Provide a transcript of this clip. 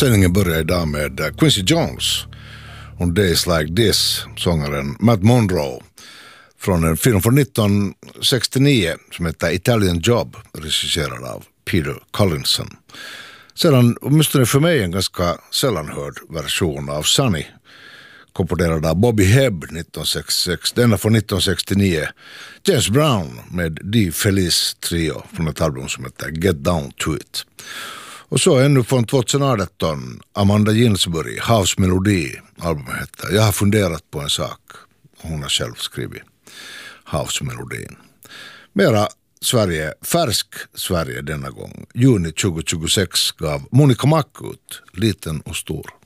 Sändningen börjar idag med Quincy Jones och Days Like This, sångaren Matt Monro från en film från 1969 som heter Italian Job, regisserad av Peter Collinson. Sedan, åtminstone för mig, en ganska sällan hörd version av Sunny, komponerad av Bobby Hebb 1966, denna från 1969, James Brown med Die Feliz Trio från ett album som heter Get Down to It. Och så ännu från 2018, Amanda Ginsbury, House Melody, albumet heter Jag har funderat på en sak, hon har själv skrivit House Melodin. Mera Sverige, färsk Sverige denna gång, juni 2026 gav Monica Mack ut Liten och stor.